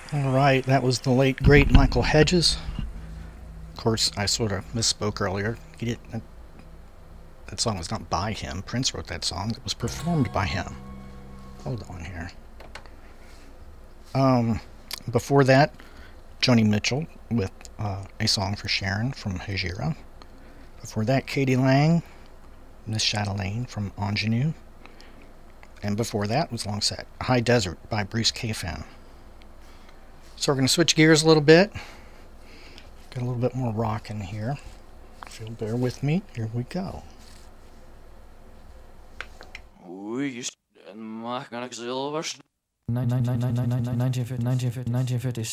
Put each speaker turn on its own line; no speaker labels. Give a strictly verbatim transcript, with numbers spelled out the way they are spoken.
All right, that was the late great Michael Hedges. Of course, I sort of misspoke earlier. He did that, that song was not by him. Prince wrote that song. It was performed by him. Hold on here. Um, before that, Joni Mitchell with uh, a song for Sharon from Hejira. Before that, Katie Lang, Miss Chatelaine from Ingenue. And before that was long set High Desert by Bruce K-Fan. So we're going to switch gears a little bit. Get a little bit more rock in here. If you'll bear with me, here we go.
Oei, mag ik silvers?
nineteen fifty-six